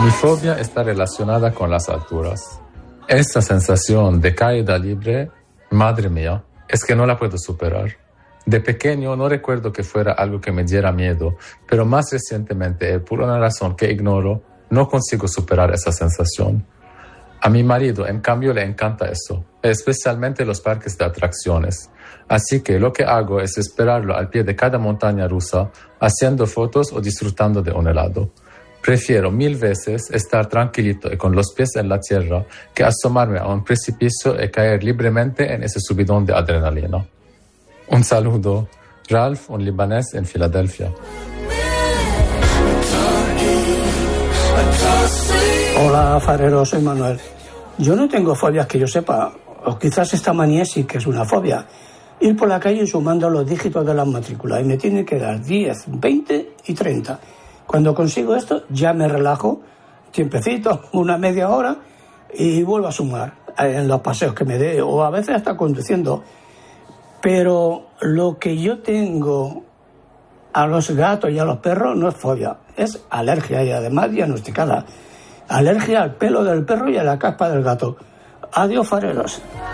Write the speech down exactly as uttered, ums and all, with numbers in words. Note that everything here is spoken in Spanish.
Mi fobia está relacionada con las alturas. Esta sensación de caída libre, madre mía, es que no la puedo superar. De pequeño no recuerdo que fuera algo que me diera miedo, pero más recientemente, por una razón que ignoro, no consigo superar esa sensación. A mi marido, en cambio, le encanta eso, especialmente los parques de atracciones. Así que lo que hago es esperarlo al pie de cada montaña rusa, haciendo fotos o disfrutando de un helado. Prefiero mil veces estar tranquilito y con los pies en la tierra que asomarme a un precipicio y caer libremente en ese subidón de adrenalina. Un saludo, Ralph, un libanés en Filadelfia. Hola, farero, soy Manuel. Yo no tengo fobias que yo sepa, o quizás esta manía sí que es una fobia. Ir por la calle sumando los dígitos de las matrículas y me tiene que dar diez, veinte y treinta. Cuando consigo esto ya me relajo, tiempecito, una media hora y vuelvo a sumar en los paseos que me dé o a veces hasta conduciendo. Pero lo que yo tengo a los gatos y a los perros no es fobia, es alergia y además diagnosticada. Alergia al pelo del perro y a la caspa del gato. Adiós, fareros.